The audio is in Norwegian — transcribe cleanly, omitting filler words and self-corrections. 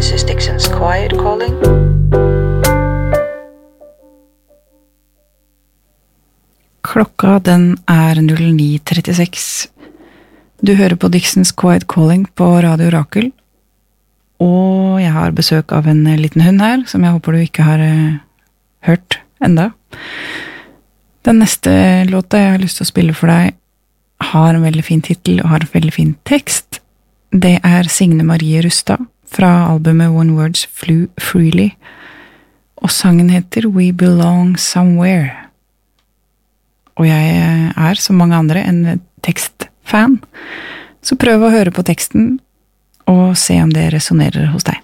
is Dixon's quiet calling. Klokka den 09:36. Du hører på Dixon's Quiet Calling på Radio Rakel, og jeg har besøk av en liten hund her, som jeg håper du ikke har hørt enda. Den neste låta jeg har lyst til å spille for deg har en veldig fin titel og har en veldig fin tekst. Det Signe Marie Rustad fra albumet One Words Flew Freely, og sangen heter We Belong Somewhere. Og jeg som mange andre, en tekstfan, så prøv å høre på teksten og se om det resonerer hos deg.